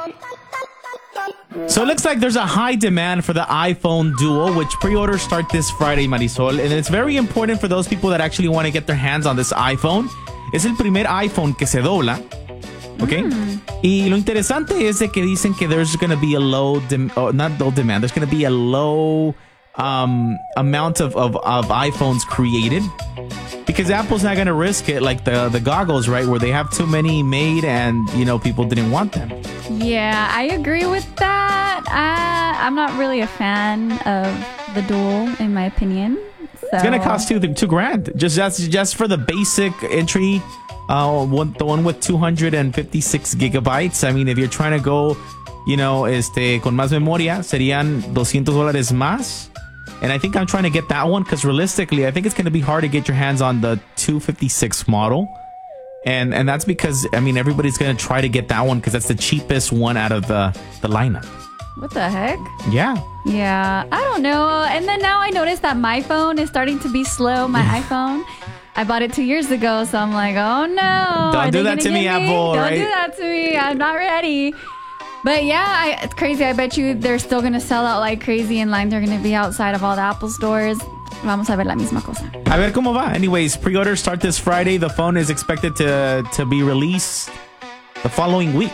So it looks like there's a high demand for the iPhone Duo, which pre-orders start this Friday, Marisol. And it's very important for those people that actually want to get their hands on this iPhone. Es el primer iPhone que se dobla. Okay? Y lo interesante es de que dicen que there's going to be a not low demand, there's going to be a low amount of iPhones created. Because Apple's not going to risk it like the goggles, right? Where they have too many made and, people didn't want them. Yeah, I agree with that. I'm not really a fan of the Dual, in my opinion. So. It's going to cost $2,000 just for the basic entry, the one with 256 gigabytes. I mean, if you're trying to go, con más memoria, serían $200 más. And I think I'm trying to get that one because realistically, I think it's going to be hard to get your hands on the 256 model. And that's because, everybody's going to try to get that one because that's the cheapest one out of the lineup. What the heck? Yeah. Yeah, I don't know. And then now I noticed that my phone is starting to be slow, my iPhone. I bought it 2 years ago, so I'm like, oh no. Don't do that to me, Apple, right? Don't do that to me. I'm not ready. But yeah, it's crazy. I bet you they're still going to sell out like crazy and lines are going to be outside of all the Apple stores. Vamos a ver la misma cosa. A ver cómo va. Anyways, pre-orders start this Friday. The phone is expected to be released the following week.